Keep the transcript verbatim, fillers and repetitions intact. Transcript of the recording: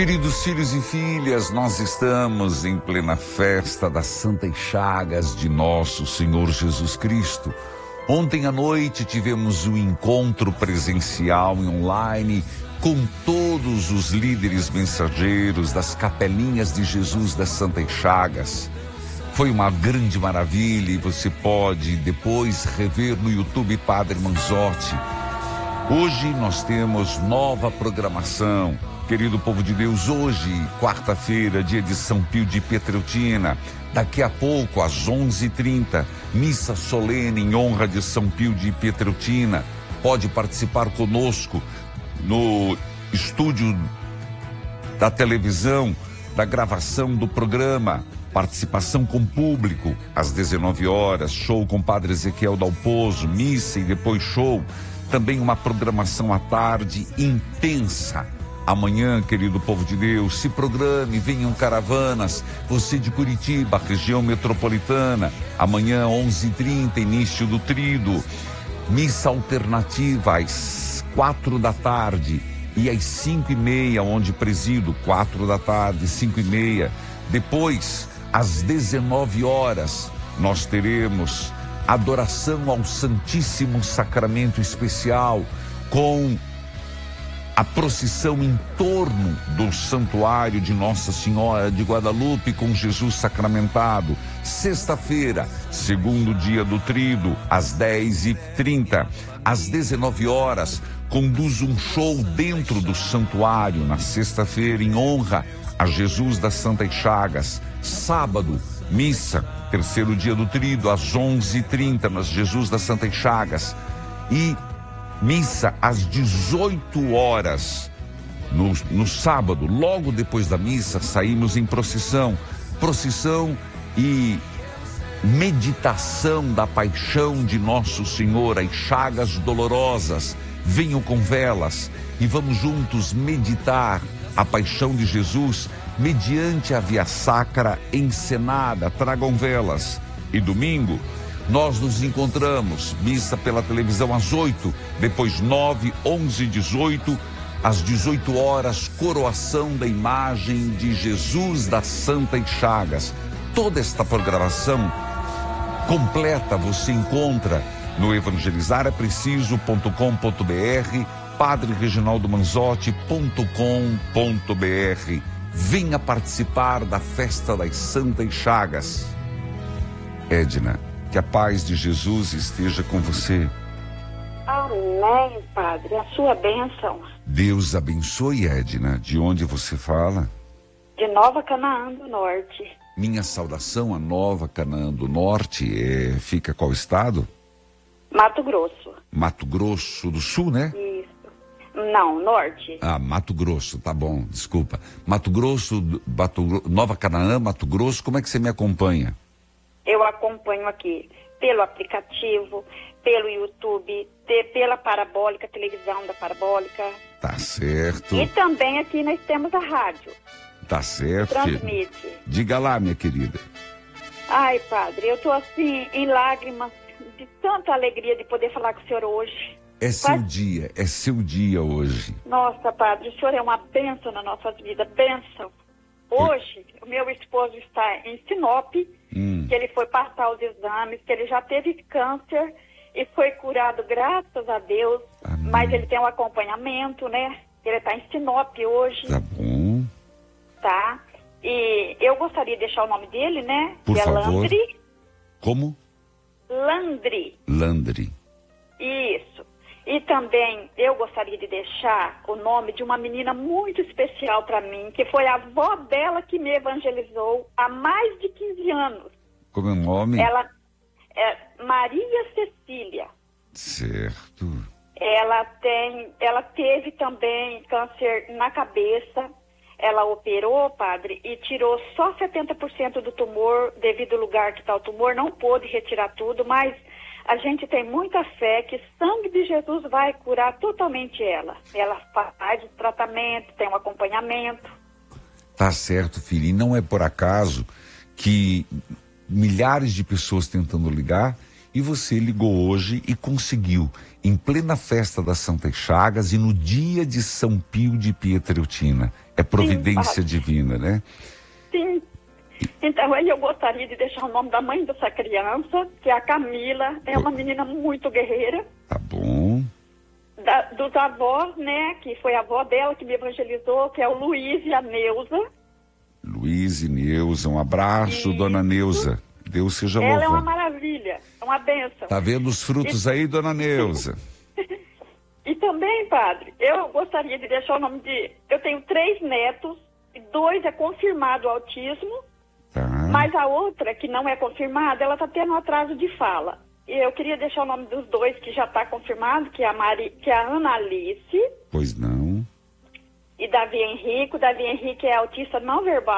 Queridos filhos e filhas, nós estamos em plena festa das Santas Chagas de nosso Senhor Jesus Cristo. Ontem à noite tivemos um encontro presencial e online com todos os líderes mensageiros das capelinhas de Jesus das Santas Chagas. Foi uma grande maravilha e você pode depois rever no YouTube Padre Manzotti. Hoje nós temos nova programação. Querido povo de Deus, hoje, quarta-feira, dia de São Pio de Pietreutina, daqui a pouco, às onze e trinta, missa solene em honra de São Pio de Pietreutina. Pode participar conosco no estúdio da televisão, da gravação do programa, participação com público, às dezenove horas, show com Padre Ezequiel Dalpozo, missa e depois show. Também uma programação à tarde intensa. Amanhã, querido povo de Deus, se programe, venham caravanas, você de Curitiba, região metropolitana, amanhã onze e trinta, início do trido, missa alternativa às quatro da tarde e às cinco e meia, onde presido, quatro da tarde, cinco e meia, depois, às dezenove horas, nós teremos adoração ao Santíssimo Sacramento Especial, com a procissão em torno do santuário de Nossa Senhora de Guadalupe com Jesus sacramentado. Sexta-feira, segundo dia do trido, às dez e trinta. Às dezenove horas, conduz um show dentro do santuário, na sexta-feira, em honra a Jesus das Santas Chagas. Sábado, missa, terceiro dia do trido, às onze e trinta, nas Jesus das Santas Chagas. E missa às dezoito horas, no, no sábado, logo depois da missa, saímos em procissão. Procissão e meditação da paixão de Nosso Senhor, as chagas dolorosas. Venham com velas e vamos juntos meditar a paixão de Jesus mediante a via sacra encenada. Tragam velas. E domingo, nós nos encontramos, missa pela televisão às oito, depois nove, onze, dezoito, às dezoito horas, coroação da imagem de Jesus das Santas Chagas. Toda esta programação completa você encontra no evangelizar é preciso ponto com ponto br, padre reginaldo manzotti ponto com ponto br. Venha participar da festa das Santas Chagas. Edna, que a paz de Jesus esteja com você. Amém, Padre. A sua bênção. Deus abençoe, Edna. De onde você fala? De Nova Canaã do Norte. Minha saudação a Nova Canaã do Norte. É, fica qual estado? Mato Grosso. Mato Grosso do Sul, né? Isso. Não, Norte. Ah, Mato Grosso, tá bom, desculpa. Mato Grosso, Mato, Nova Canaã, Mato Grosso, como é que você me acompanha? Eu acompanho aqui pelo aplicativo, pelo YouTube, de, pela parabólica, televisão da parabólica. Tá certo. E também aqui nós temos a rádio. Tá certo. Transmite. Diga lá, minha querida. Ai, Padre, eu tô assim, em lágrimas, de tanta alegria de poder falar com o senhor hoje. É seu Padre... dia, é seu dia hoje. Nossa, Padre, o senhor é uma bênção na nossa vida, bênção. Hoje, o meu esposo está em Sinop, hum. que ele foi passar os exames, que ele já teve câncer e foi curado, graças a Deus. Amém. Mas ele tem um acompanhamento, né? Ele está em Sinop hoje. Tá bom. Tá? E eu gostaria de deixar o nome dele, né? Por que favor. É Landry. Como? Landry. Landry. Isso. E também eu gostaria de deixar o nome de uma menina muito especial para mim, que foi a avó dela que me evangelizou há mais de quinze anos. Como é o nome? Ela é Maria Cecília. Certo. Ela tem, ela teve também câncer na cabeça. Ela operou, Padre, e tirou só setenta por cento do tumor, devido ao lugar que está o tumor, não pôde retirar tudo, mas a gente tem muita fé que o sangue de Jesus vai curar totalmente ela. Ela faz o tratamento, tem um acompanhamento. Tá certo, filho. E não é por acaso que milhares de pessoas tentando ligar E você ligou hoje e conseguiu, em plena festa das Santas Chagas e no dia de São Pio de Pietreutina. É providência Sim, divina, né? Sim. Então, aí eu gostaria de deixar o nome da mãe dessa criança, que é a Camila. É uma menina muito guerreira. Tá bom. Da, dos avós, né, que foi a avó dela que me evangelizou, que é o Luiz e a Neuza. Luiz e Neuza, um abraço, Isso. dona Neuza. Deus seja louvado. Ela é uma maravilha, é uma bênção. Tá vendo os frutos e... aí, dona Neuza? E também, padre, eu gostaria de deixar o nome de... Eu tenho três netos, e dois é confirmado o autismo, Tá. mas a outra, que não é confirmada, ela está tendo um atraso de fala. E eu queria deixar o nome dos dois que já está confirmado, que é a, Mari... que é a Ana Alice. Pois não. E Davi Henrique. O Davi Henrique é autista não verbal.